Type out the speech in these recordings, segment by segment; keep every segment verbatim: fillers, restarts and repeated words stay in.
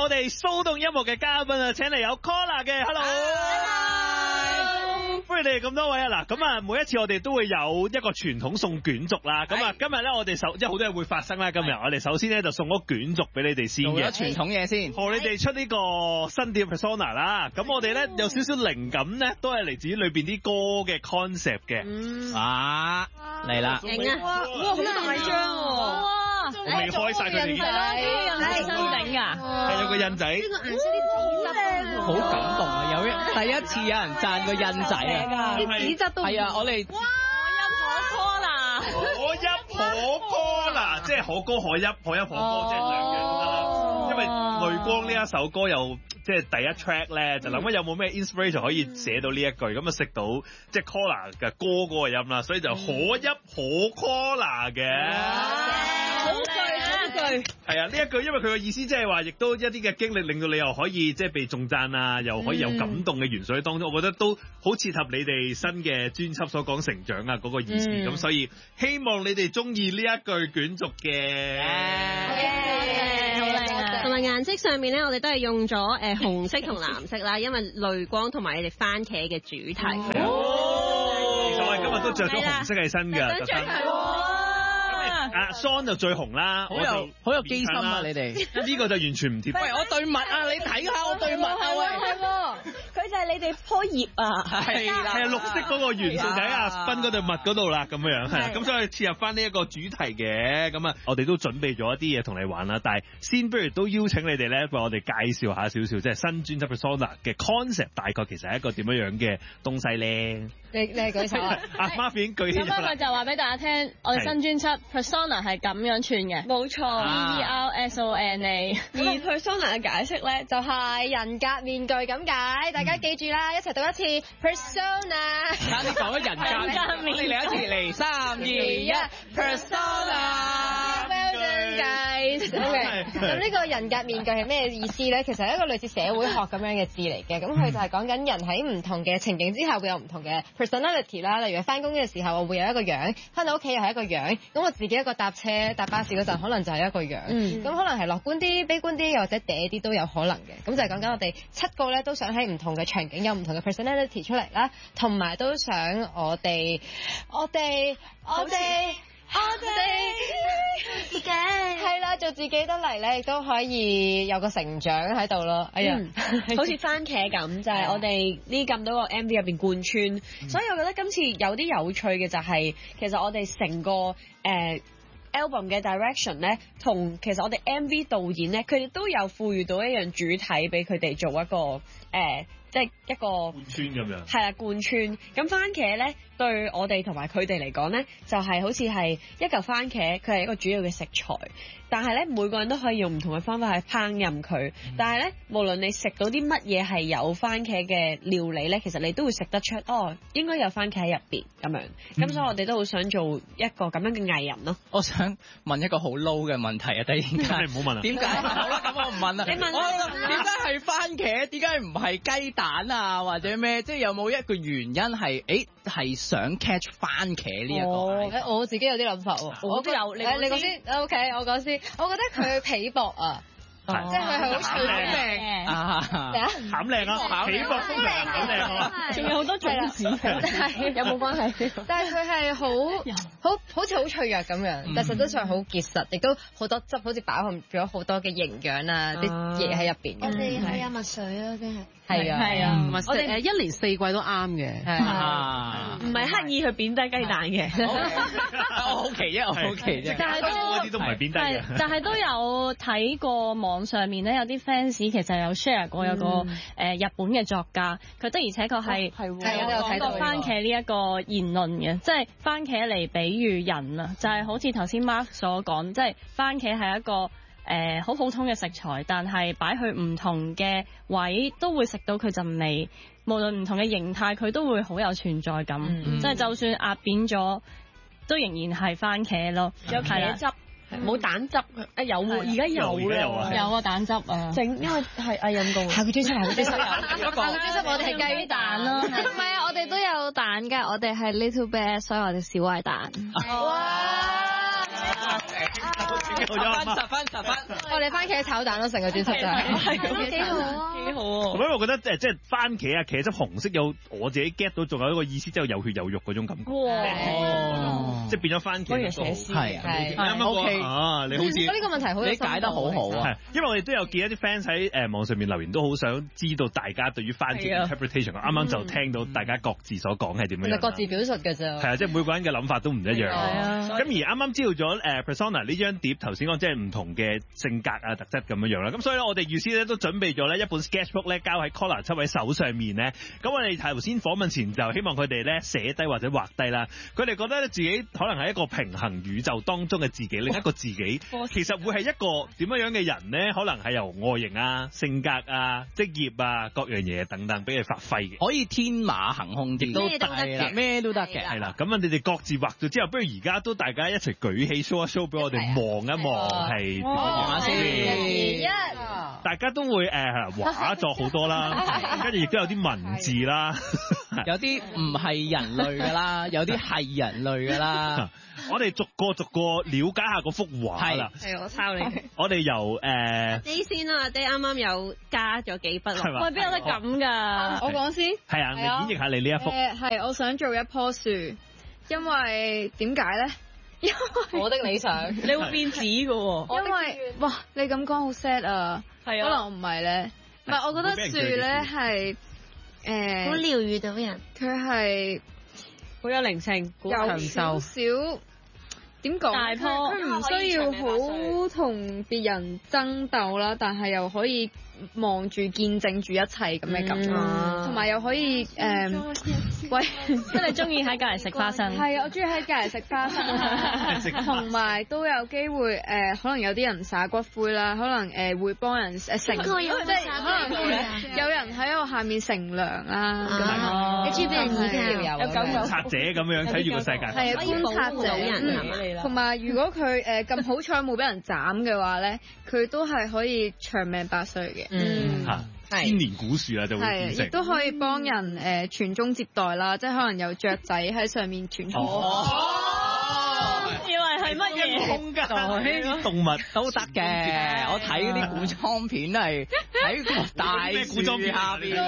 我哋騷動音樂嘅嘉賓啊，請嚟有 Collar 嘅 ，Hello， 歡迎你哋咁多位啊！嗱，咁啊，每一次我哋都會有一個傳統送卷軸啦。咁啊，今日咧我哋首即係好多嘢會發生啦。今日我哋首先咧就送咗卷軸俾你哋先嘅， 做咗傳統嘢先， 賀你哋出呢個新碟 Persona 啦。咁我哋咧有少少靈感咧，都係嚟自於裏邊啲歌嘅 concept 嘅。 嗯，啊，嚟啦， 勁啊！哇，好大張喎！ 我未開晒佢哋， 印仔，新頂啊！ 係有個印仔， 呢個顏色啲紙質好感動啊！有一第一次有人讚個印仔啊， 啲紙質都係啊！我哋哇，可可啦， 可一可歌啦，即係可歌可泣，可一可歌，即係兩樣都得啦。因為淚光呢一首歌又即係第一 track 咧，就諗下有冇咩 inspiration 可以寫到呢一句，咁啊食到即係 Collar 嘅歌嗰個音啦，所以就可一可 Collar 嘅。 好句好句， 係啊，呢一句因為佢嘅意思即係話，亦都一啲嘅經歷令到你又可以即係被重讚啊，又可以有感動嘅元素喺當中，我覺得都好切合你哋新嘅專輯所講成長啊嗰個意思，咁、嗯、所以希望你哋中意呢一句卷軸嘅。 好靚啊！同埋顏色上面咧，我哋都係用咗誒、呃、紅色同藍色啦，因為淚光同埋你哋番茄嘅主題。 哦，其實我哋今日都着咗紅色喺身㗎。啊 Son 就最紅啦， 好有好有機心啊！你哋呢個就完全唔貼。 喂，我對襪啊，你睇下我對襪啊！喂， 係喎，佢就係你哋棵葉啊， 係啦，係啊，綠色嗰個元素就喺阿斌嗰對襪嗰度啦，咁樣樣係啦，咁所以切入翻呢一個主題嘅，咁啊，我哋都準備咗一啲嘢同你玩啦，但係先不如都邀請你哋咧，為我哋介紹下少少，即係新專輯 Persona 嘅 concept 大概其實係一個點樣樣嘅東西咧。 你你係舉手啊？ 阿 Marvin 舉起咗啦。 咁我就話俾大家聽，我哋新專輯 Persona 係咁樣串嘅，冇錯 ，E R S O N A。 而 Persona 嘅解釋咧，就係人格面具咁解，大家記住啦，一齊讀一次 Persona。 啱你講咗人格面具，嚟一次嚟，三二一 Persona。Well done guys。OK。咁呢個人格面具係咩意思咧？其實係一個類似社會學咁樣嘅字嚟嘅，咁佢就係講緊人喺唔同嘅情景之下會有唔同嘅 personality 啦。例如翻工嘅時候，我會有一個樣；翻到屋企又係一個樣。咁我自己一個搭車搭巴士嗰陣，可能就係一個樣。咁、嗯、可能係樂觀啲、悲觀啲，又或者嗲啲都有可能嘅。咁就係講緊我哋七個咧，都想喺唔同嘅場景有唔同嘅 personality 出嚟啦，同埋都想我哋我哋我哋我哋自己係啦，做自己得嚟咧，亦都可以有個成長喺度咯。哎呀， 嗯、好似番茄咁，就係、是、我哋呢咁多個 M V 入邊貫穿、嗯，所以我覺得今次有啲有趣嘅就係、是，其實我哋成個誒、呃、album 嘅 direction 咧，同其實我哋 M V 導演咧，佢哋都有賦予到一樣主體俾佢哋做一個誒。呃即係一個貫穿咁樣， 係啦，貫穿。咁番茄咧，對我哋同埋佢哋嚟講咧，就係、是、好似係一嚿番茄，佢係一個主要嘅食材。但係咧，每個人都可以用唔同嘅方法去烹飪佢、嗯。但係咧，無論你食到啲乜嘢係有番茄嘅料理咧，其實你都會食得出，哦，應該有番茄喺入邊咁樣。咁、嗯、所以我哋都好想做一個咁樣嘅藝人咯。 我想問一個好 low 嘅問題啊！突然間， 你唔好問啊！ 點解？好啦，咁我唔問啦。 你問我點解係番茄？點解唔係雞蛋啊？或者咩？即係有冇一個原因係誒係想 catch 番茄呢一個？ 我我自己有啲諗法喎。 我都有。你你講先。O K，我講先。我覺得佢皮薄啊。即係佢係好脆靚啊！ 餡靚啊！皮薄通常餡靚啊！ 仲有好多種子，有冇關係？ 但係佢係好好好似好脆弱咁樣，但實質上好結實，亦都好多汁，好似飽含咗好多嘅營養啊啲嘢喺入邊。 我哋係有墨水啊，真係係啊係啊！ 我哋誒一年四季都啱嘅， 唔係刻意去貶低雞蛋嘅。 我好奇啫，我好奇啫。 但係都嗰啲都唔係貶低嘅。 但係都有睇過網上面咧，有啲 fans 其實有 share 過有個誒日本嘅作家，佢的而且確係有講過番茄呢一個言論嘅，即係番茄嚟比喻人啊，就係好似頭先 Mark 所講，即係番茄係一個誒好普通嘅食材，但係擺去唔同嘅位都會食到佢陣味，無論唔同嘅形態，佢都會好有存在感，即係就算壓扁咗，都仍然係番茄咯， 有茄汁。冇蛋汁啊！有喎，而家有啦， 有啊蛋汁啊， 整因為係阿任告。 下個專輯，下個專輯， 下個專輯我哋係雞蛋咯。 唔係啊，我哋都有蛋㗎，我哋係 Little Bear，所以我哋小壞蛋。 哇！ 十分十分十分， 我哋哋番茄炒蛋咯，成個專輯就係係幾好啊， 幾好啊！ 咁我覺得誒即係番茄啊，茄汁紅色有我自己 get 到，仲有一個意思，即係有血有肉嗰種感覺。 哇！ 即係變咗番茄。 不如寫詩係係啱啱 OK 啊！你好似呢個問題好有你解得好好啊！ 係，因為我哋都有見一啲 fans 喺誒網上面留言，都好想知道大家對於番茄嘅 interpretation。啱啱就聽到大家各自所講係點樣。 其實各自表述嘅啫。 係啊，即係每個人嘅諗法都唔一樣。 係啊。 咁而啱啱知道咗誒 Persona 呢張碟頭先講即係唔同嘅性格啊特質咁樣樣啦。咁所以咧我哋預先咧都準備咗咧一本 sketchbook 咧交喺 Collar 七位手上面咧。咁我哋頭先訪問前就希望佢哋咧寫低或者畫低啦。佢哋覺得咧自己可能係一個平衡宇宙當中嘅自己，另一個自己其實會係一個點樣樣嘅人咧？可能係由外形啊、性格啊、職業啊各樣嘢等等俾佢發揮嘅。 可以天馬行空啲， 咩都得嘅， 咩都得嘅。 係啦，咁啊你哋各自畫咗之後，不如而家都大家一齊舉起 show 一 show 俾我哋望一望係點樣先。 一， 大家都會誒畫作好多啦，跟住亦都有啲文字啦， 有啲唔係人類㗎啦，有啲係人類㗎啦。 我哋逐個逐個了解下嗰幅畫啦。 係我抄你。 我哋由誒 D 先啦，阿爹啱啱有加咗幾筆落。 喂，邊有得咁㗎？ 我講先。 係啊，你演繹下你呢一幅。 誒係，我想做一棵樹，因為點解咧？因為我的理想， 你會變紙㗎喎。 因為哇，你咁講好 sad 啊。 係啊。 可能唔係咧，唔係我覺得樹咧係誒好療愈到人， 佢係好有靈性， 有少少。點講？ 大棵佢唔需要好同別人爭鬥啦，但係又可以望住見證住一切咁嘅感覺，同埋又可以誒，喂， 即係你中意喺隔離食花生？ 係啊，我中意喺隔離食花生，同埋都有機會誒，可能有啲人撒骨灰啦，可能誒會幫人誒乘，即係可能有人喺我下面乘涼啦，咁樣， 你知俾人意見有有觀察者咁樣睇住個世界， 係啊，觀察者人，同埋如果佢誒咁好彩冇俾人斬嘅話咧，佢都係可以長命百歲嘅。 嗯， 嚇，千年古樹啊，就會變成， 亦都可以幫人誒傳宗接代啦，即係可能有雀仔喺上面傳宗。 以為係乜嘢？ 空間啲動物都得嘅，我睇嗰啲古裝片都係喺個大樹下邊。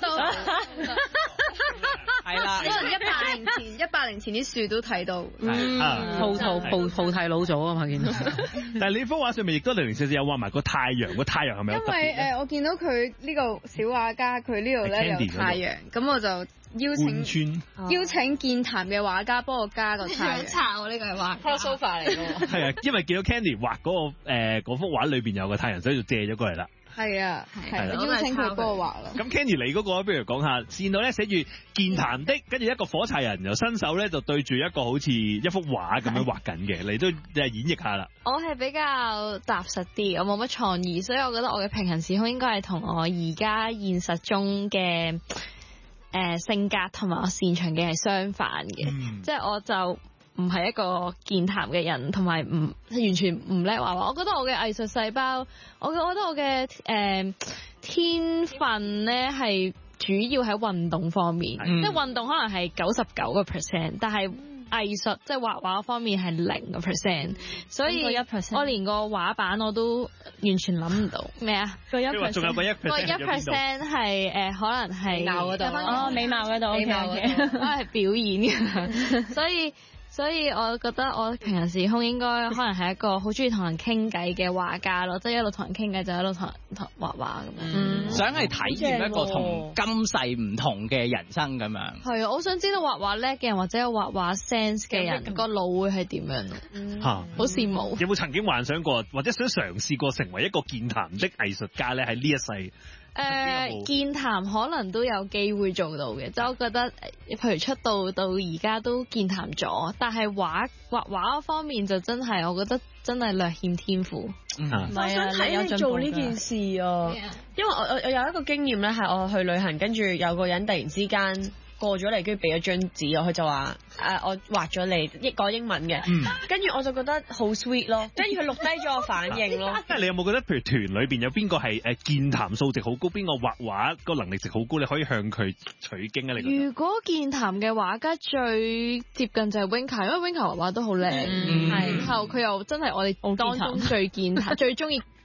係啦， 可能一百年前，一百年前啲樹都睇到。 嗯，葡萄葡葡萄老咗啊嘛，見到。 但係你幅畫上面亦都零零舍舍有畫埋個太陽，個太陽係咪有特別？ 因為誒，我見到佢呢個小畫家，佢呢度咧有太陽，咁我就邀請邀請健談嘅畫家幫我加個太陽。 抄呢個係畫 crossover 嚟嘅。 係啊，因為見到 Candy 畫嗰個誒嗰幅畫裏邊有個太陽，所以就借咗過嚟啦。 係啊，係啦邀請佢幫我畫啦。 咁 Candy 你嗰個，不如講下線度咧寫住健談的，跟住一個火柴人由伸手咧就對住一個好似一幅畫咁樣畫緊嘅，你都誒演繹下啦。 我係比較踏實啲，我冇乜創意，所以我覺得我嘅平行時空應該係同我而家現實中嘅誒、呃、性格同埋我擅長嘅係相反嘅，嗯、即係我就唔係一個健談嘅人，同埋唔完全唔叻畫畫。我覺得我嘅藝術細胞，我我覺得我嘅誒、呃、天分咧係主要喺運動方面，嗯、即係運動可能係九十九個 percent， 但係藝術即係畫畫方面係零個 percent， 所以我連個畫板我都完全諗唔到咩啊？個一 percent， 仲有個一 percent， 個一 percent 係誒可能係美貌嗰度， 哦美貌嗰度，美貌嘅，都係表演嘅，所以。所以我覺得我平行時空應該可能係一個好中意同人傾偈嘅畫家咯，即係一路同人傾偈就一路同人同畫畫咁樣。嗯， 想係體驗一個同今世唔同嘅人生咁樣。 係啊，我想知道畫畫叻嘅人或者有畫畫 sense 嘅人個腦會係點樣咯？嚇，好羨慕。 有冇曾經幻想過或者想嘗試過成為一個健談的藝術家咧？喺呢一世？ 誒、呃、健談可能都有機會做到嘅，即係我覺得，譬如出道到而家都健談咗，但係畫畫畫方面就真係，我覺得真係略欠天賦。 嗯啊、我想睇你做呢件事啊，因為我我我有一個經驗咧，係我去旅行，跟住有個人突然之間過咗嚟，跟住俾咗張紙我，佢就話誒、啊、我畫咗你，譯講英文嘅，跟住、嗯、我就覺得好 sweet 咯，跟住佢錄低咗我反應咯。 即係你有冇覺得，譬如團裏邊有邊個係誒健談數值好高，邊個畫畫個能力值好高，你可以向佢取經啊？你如果健談嘅畫家最接近就係 Winka，因為 Winka 畫畫都好靚，係、嗯，然後佢又真係我哋當中最健談、最中意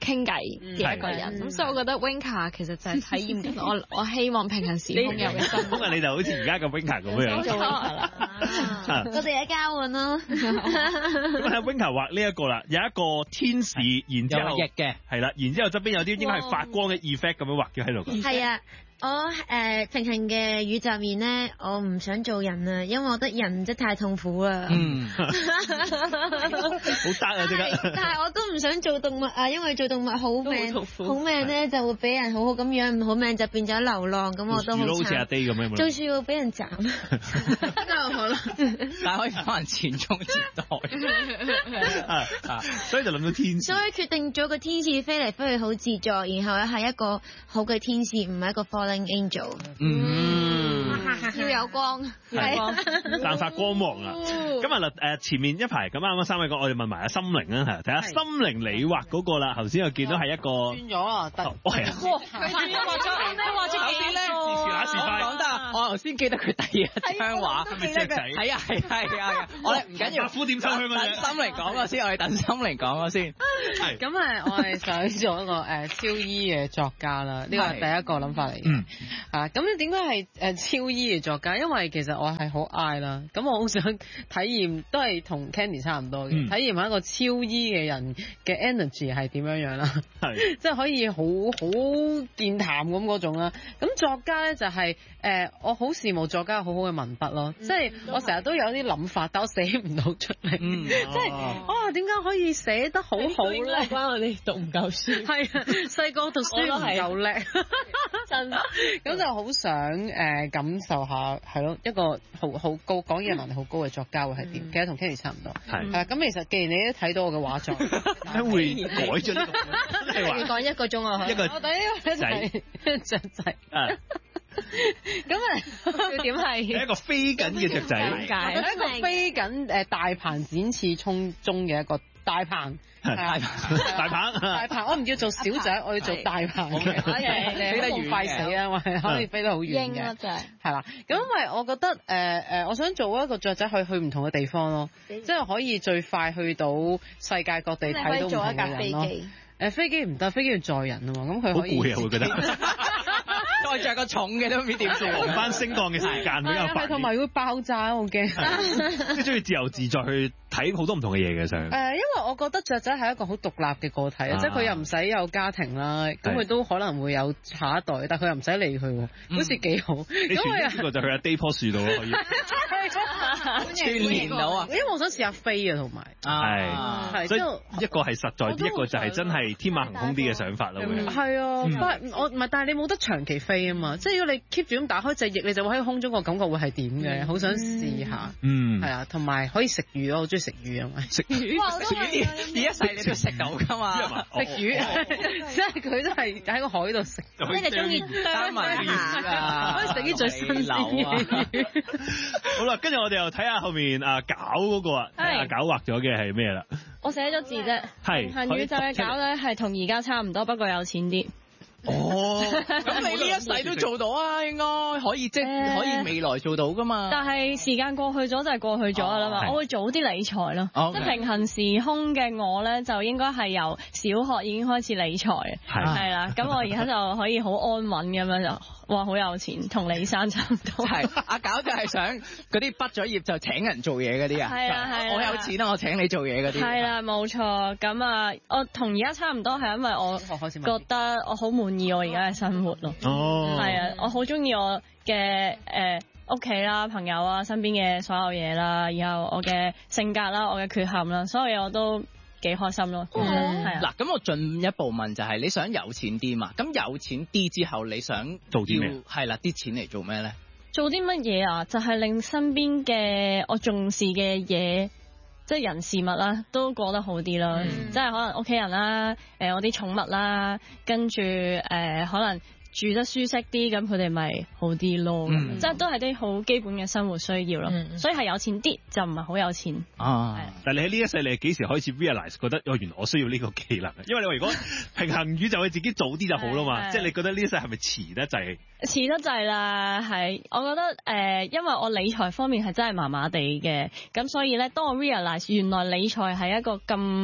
傾偈嘅一個人。咁所以我覺得 Winka 其實就係體驗緊我我希望平行時空有嘅生活。 咁啊，你就好似而家嘅 Winka 咁樣。冇錯， 我哋嘅交換咯。 咁喺 Winka 畫呢一個啦，有一個天使，然之後翼嘅， 係啦，然之後側邊有啲應該係發光嘅 effect 咁樣畫咗喺度。 係啊。我誒、呃、平行嘅宇宙面咧，我唔想做人啊，因為我覺得人真係太痛苦啦。嗯，好得啊！即刻。 但係我都唔想做動物啊，因為做動物好命，好命咧就會俾人好好咁養，唔好命就變咗流浪，咁我都好慘。 好似阿 Day 咁樣。 做樹會俾人斬。 真好啦。但係可以可能傳宗接代。 啊啊！所以就諗到天使。 所以決定咗個天使飛嚟飛去好自在，然後咧係一個好嘅天使，唔係一個 falling angel。 嗯， 要有光，係散發光芒啦。咁啊嗱，誒前面一排咁啱啱三位講，我哋問埋阿心靈啦，係睇下心靈你畫嗰個啦。頭先我見到係一個轉咗啊，得， 哦係啊， 佢轉咗畫咗咩？畫咗幾咧？ 時時打時快。 講得，我頭先記得佢第一張畫係咪隻仔？ 係啊係係係，我哋唔緊要。 白虎點秋香嗰隻。 等心靈講咗先，我哋等心靈講咗先。 係。咁誒，我係想做一個誒超醫嘅作家啦，呢個係第一個諗法嚟嘅。 嗯。 啊，咁你點解係誒超醫嘅作家？因為其實我係好愛啦，咁我好想體驗，都係同 Candy 差唔多嘅，嗯、體驗下一個超醫嘅人嘅 energy 係點樣樣啦，係，即係可以好好健談咁嗰種啦。咁作家咧就係、是、誒、呃，我好羨慕作家好好嘅文筆咯，嗯、即係我成日都有啲諗法，但我寫唔到出嚟，嗯、即係啊點解可以寫得好好咧？ 關我哋讀唔夠書， 係啊，細個讀書唔夠叻，真咁就好想誒、呃、感受下係咯，一個好好高講嘢能力好高嘅作家會係點？嗯、其實同 Kenny 差唔多，係係咁。其實既然你都睇到我嘅畫作， 點會改咗呢個？ 要講一個鐘啊！ 一個我第一個仔雀仔啊！咁啊， 要點係一個飛緊嘅雀仔， 一個飛緊誒大鵬展翅衝中嘅一個大鵬， 大鵬大鵬大鵬，我唔要做小仔，我要做大鵬嘅，飛得遠快死啊！我係可以飛得好遠嘅，係啦。咁因為我覺得誒誒，我想做一個雀仔去去唔同嘅地方咯，即係可以最快去到世界各地睇到唔同嘅人咯。誒飛機唔得，飛機要載人啊嘛，咁佢可以。 好攰啊！會覺得。 再着個重嘅都唔知點算， 航班升降嘅時間比較快， 同埋會爆炸，我驚。 即係中意自由自在去睇好多唔同嘅嘢嘅想。 誒，因為我覺得雀仔係一個好獨立嘅個體啊，即係佢又唔使有家庭啦，咁佢都可能會有下一代，但佢又唔使理佢，好似幾好。 你傳呢個就去阿 Day 棵樹度咯，可以。 串連到啊！ 因為我想試下飛啊，同埋係，所以一個係實在啲，一個就係真係天馬行空啲嘅想法咯。 係啊，但係我唔係，但係你冇得長期飛啊嘛，即係如果你 keep 住咁打開隻翼，你就會喺空中個感覺會係點嘅，好想試下。嗯，係啊，同埋可以食魚咯，我中意食魚啊嘛。食魚， 食魚呢一世你都食到㗎嘛？ 食魚，即係佢都係喺個海度食。 即係中意三文魚啊， 可以食啲最新鮮嘅魚。 好啦，跟住我哋又睇下後面啊搞嗰個啊，阿搞畫咗嘅係咩啦？ 我寫咗字啫。 係。 平行宇宙嘅搞咧係同而家差唔多，不過有錢啲。 哦， 咁你呢一世都做到啊，應該可以即係可以未來做到噶嘛？ 但係時間過去咗就係過去咗噶啦嘛，我會早啲理財咯。即係平行時空嘅我咧，就應該係由小學已經開始理財，係啦。咁我而家就可以好安穩咁樣就，哇，好有錢，同李生差唔多。 係阿搞就係想嗰啲畢咗業就請人做嘢嗰啲啊。 係啊係。 我有錢啊，我請你做嘢嗰啲。 係啦，冇錯。咁啊，我同而家差唔多，係因為我覺得我好滿意我而家嘅生活咯。哦，係啊，我好中意我嘅誒屋企啦、朋友啊、身邊嘅所有嘢啦，然後我嘅性格啦、我嘅缺陷啦，所有嘢我都幾開心咯。係啊。 嗱，咁我進一步問就係你想有錢啲嘛？咁有錢啲之後你想做啲咩？ 係啦，啲錢嚟做咩咧？ 做啲乜嘢啊？就係令身邊嘅我重視嘅嘢，即係人事物啦，都過得好啲啦。嗯、即係可能屋企人啦，誒我啲寵物啦，跟住誒、呃、可能住得舒適啲，咁佢哋咪好啲咯。嗯、即係都係啲好基本嘅生活需要咯。嗯、所以係有錢啲就唔係好有錢。 啊！是但係你喺呢一世，你係幾時開始 realize 覺得哦，原來我需要呢個技能？因為你話如果平行宇宙，你自己早啲就好啦嘛。即係你覺得呢一世係咪遲得滯？ 遲得滯啦，係我覺得誒、呃，因為我理財方面係真係麻麻地嘅，咁所以咧，當我 realize 原來理財係一個咁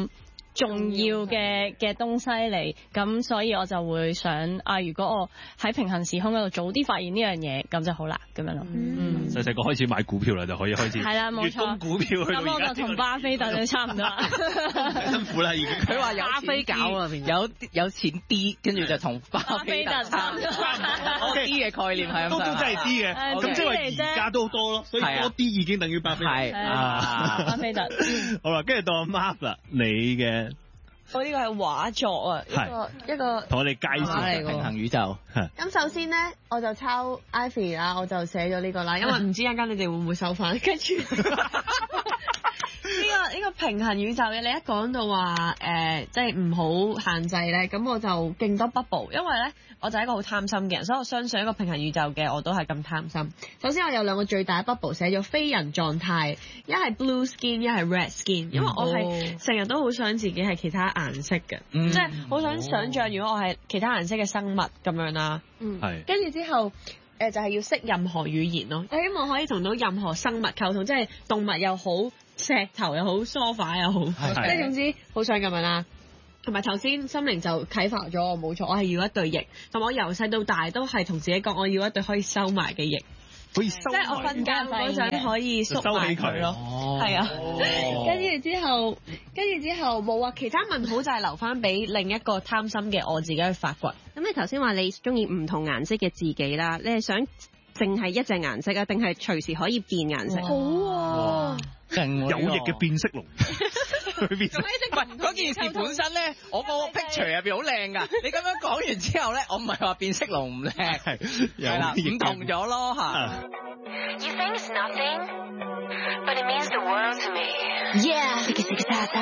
重要嘅嘅東西嚟，咁所以我就會想啊，如果我喺平行時空嗰度早啲發現呢樣嘢，咁就好啦，咁樣咯。嗯， 細細個開始買股票啦，就可以開始。 係啦，冇錯。月供股票去到而家。咁我就同巴菲特就差唔多啦。 辛苦啦，已經。佢話有巴菲搞啊，有有錢啲，跟住就同巴菲特差唔多。我啲嘅概念係咁。 都都真係啲嘅，咁即係話而家都多咯，所以多啲已經等於巴菲特。 係啊， 巴菲特。 好啦，跟住到阿 Mark 啦，你嘅。 我呢個係畫作啊，一個一個同我哋介紹平行宇宙。 咁首先咧，我就抄 Ivy 啦，我就寫咗呢個啦，因為唔知一陣間你哋會唔會收翻。跟住呢個呢個平行宇宙嘅，你一講到話誒，即係唔好限制咧，咁我就勁多 bubble，因為咧我就係一個好貪心嘅人，所以我相信一個平行宇宙嘅我都係咁貪心。首先我有兩個最大 bubble 寫咗非人狀態，一係 blue skin， 一係 red skin， 因為我係成日都好想自己係其他顏色嘅，即係好想想像如果我係其他顏色嘅生物咁樣啦。嗯，係。跟住之後。誒就係要識任何語言咯，我希望可以同到任何生物溝通，即係動物又好，石頭又好，梳化又好，即係總之好想咁樣啦。同埋頭先心靈就啟發咗我，冇錯，我係要一對翼，同埋我由細到大都係同自己講，我要一對可以收埋嘅翼。 可以收， 即係我瞓覺嗰陣可以縮埋佢咯，係啊。跟住之後，跟住之後冇啊，其他問號就係留翻俾另一個貪心嘅我自己去發掘。 咁你頭先話你中意唔同顏色嘅自己啦，你係想淨係一隻顏色啊，定係隨時可以變顏色？ 好啊， 有翼嘅變色龍。佢變色， 唔係嗰件事本身咧，我個 picture 入邊好靚㗎。你咁樣講完之後咧，我唔係話變色龍唔靚，係係啦，唔同咗咯嚇。You think it's nothing, but it means the world to me. Yeah.